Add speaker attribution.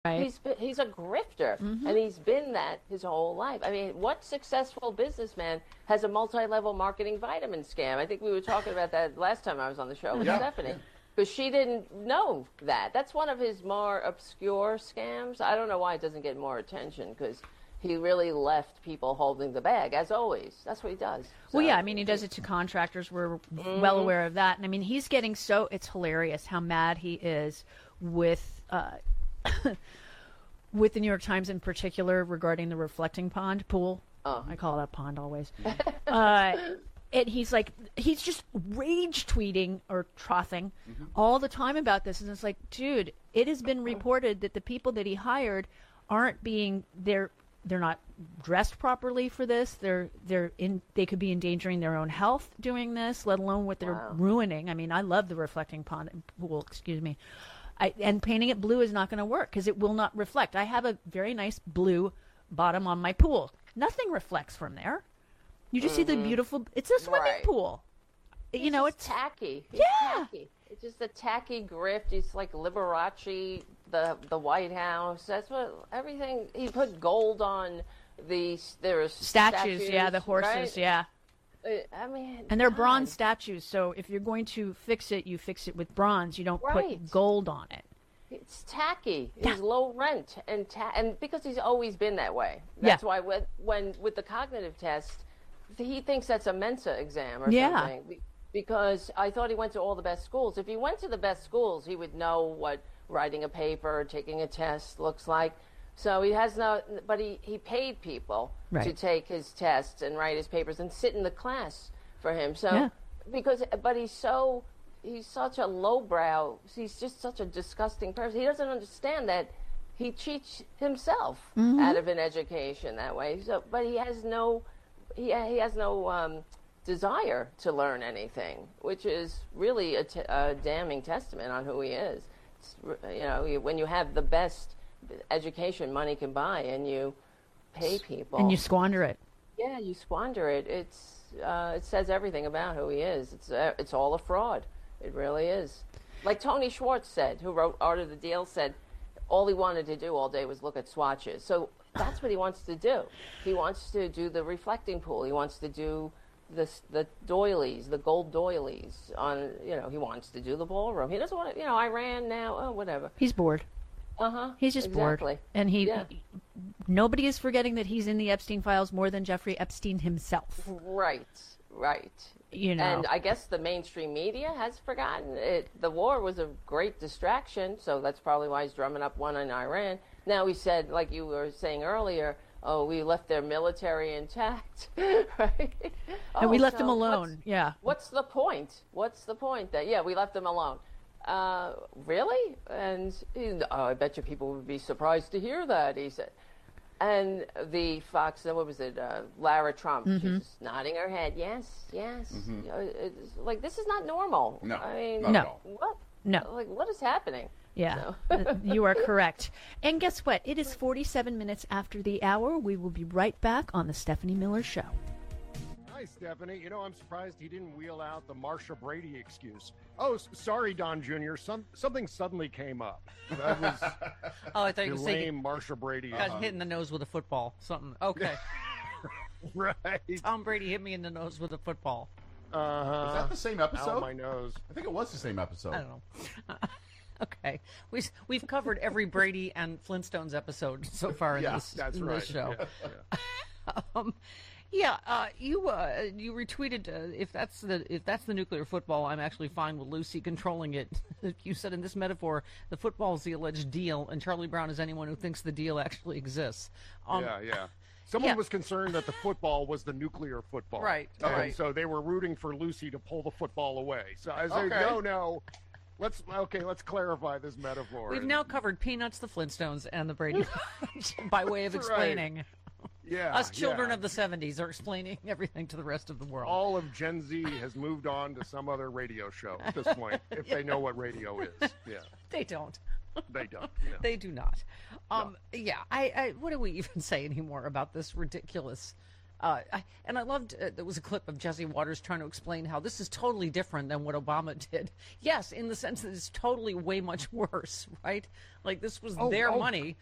Speaker 1: Right.
Speaker 2: He's a grifter, and he's been that his whole life. I mean, what successful businessman has a multi-level marketing vitamin scam? I think we were talking about that last time I was on the show with Stephanie, because she didn't know that. That's one of his more obscure scams. I don't know why it doesn't get more attention, because he really left people holding the bag, as always. That's what he does. So,
Speaker 1: Well, yeah, I mean, he does it to contractors. We're well aware of that. And I mean, he's getting it's hilarious how mad he is with with the New York Times in particular regarding the reflecting pond pool. I call it a pond always. And he's just rage tweeting or trothing all the time about this. And it's like, dude, it has been reported that the people that he hired aren't they're not dressed properly for this. They could be endangering their own health doing this, let alone what they're ruining. I mean, I love the reflecting pool, excuse me. And painting it blue is not going to work because it will not reflect. I have a very nice blue bottom on my pool. Nothing reflects from there. You just see the beautiful. It's a swimming pool.
Speaker 2: It's tacky. He's tacky. It's just a tacky grift. It's like Liberace, the White House. That's what everything. He put gold on there are statues.
Speaker 1: Yeah, the horses.
Speaker 2: Right?
Speaker 1: Yeah.
Speaker 2: I mean,
Speaker 1: and they're bronze statues, so if you're going to fix it, you fix it with bronze. You don't put gold on it.
Speaker 2: It's tacky. He's low rent and because he's always been that way. That's why when with the cognitive test, he thinks that's a Mensa exam or something. Because I thought he went to all the best schools. If he went to the best schools, he would know what writing a paper or taking a test looks like. So he has but he paid people to take his tests and write his papers and sit in the class for him. So but he's such a lowbrow. He's just such a disgusting person. He doesn't understand that he cheats himself out of an education that way. So, but he has no desire to learn anything, which is really a damning testament on who he is. It's, when you have the best education money can buy and you pay people
Speaker 1: and you squander it.
Speaker 2: Yeah, you squander it. It says everything about who he is. It's all a fraud. It really is. Like Tony Schwartz said, who wrote Art of the Deal, said all he wanted to do all day was look at swatches. So that's what he wants to do. He wants to do the reflecting pool. He wants to do the doilies, the gold doilies. He wants to do the ballroom. He doesn't want to. Iran now. Whatever.
Speaker 1: He's bored. He's just bored. And nobody is forgetting that he's in the Epstein files more than Jeffrey Epstein himself.
Speaker 2: Right. And I guess the mainstream media has forgotten it. The war was a great distraction, so that's probably why he's drumming up one in Iran. Now he said, like you were saying earlier, we left their military intact, right?
Speaker 1: And we left them alone.
Speaker 2: What's the point? That we left them alone. Really? And I bet you people would be surprised to hear that, he said. And the Fox, what was it, Lara Trump, she's just nodding her head, yes. It's like, this is not normal.
Speaker 3: No,
Speaker 2: I mean,
Speaker 3: not at all.
Speaker 2: What?
Speaker 1: No.
Speaker 2: Like, what is happening?
Speaker 1: Yeah, you are correct. And guess what? It is 47 minutes after the hour. We will be right back on the Stephanie Miller Show.
Speaker 4: Hi, Stephanie. I'm surprised he didn't wheel out the Marsha Brady excuse. Oh, sorry, Don Jr. Something suddenly came up. That was
Speaker 5: I thought you were saying
Speaker 4: Marsha Brady.
Speaker 5: Got hit in the nose with a football. Something. Okay.
Speaker 4: Right.
Speaker 5: Tom Brady hit me in the nose with a football.
Speaker 3: Was that the same episode?
Speaker 4: Ow, my nose.
Speaker 3: I think it was the same episode.
Speaker 5: I don't know. Okay, we've covered every Brady and Flintstones episode so far in this show. You retweeted if that's the nuclear football, I'm actually fine with Lucy controlling it. You said in this metaphor, the football is the alleged deal, and Charlie Brown is anyone who thinks the deal actually exists.
Speaker 4: Someone was concerned that the football was the nuclear football,
Speaker 5: right?
Speaker 4: And so they were rooting for Lucy to pull the football away. So I said, no. Let's clarify this metaphor.
Speaker 5: We've now covered Peanuts, the Flintstones, and the Brady Bunch by way of explaining.
Speaker 4: Right. Yeah,
Speaker 5: us children of the 70s are explaining everything to the rest of the world.
Speaker 4: All of Gen Z has moved on to some other radio show at this point, if they know what radio is. Yeah,
Speaker 5: they don't.
Speaker 4: They don't. Yeah.
Speaker 5: They do not. No. I what do we even say anymore about this ridiculous And I loved, there was a clip of Jesse Waters trying to explain how this is totally different than what Obama did. Yes, in the sense that it's totally way much worse, right? Like, this was their money.